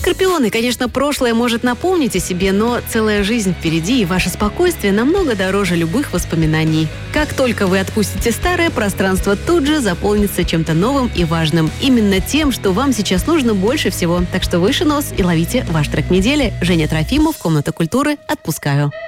Скорпионы, конечно, прошлое может напомнить о себе, но целая жизнь впереди, и ваше спокойствие намного дороже любых воспоминаний. Как только вы отпустите старое, пространство тут же заполнится чем-то новым и важным. Именно тем, что вам сейчас нужно больше всего. Так что выше нос и ловите ваш трек недели. Женя Трофимов, Комната культуры. Отпускаю.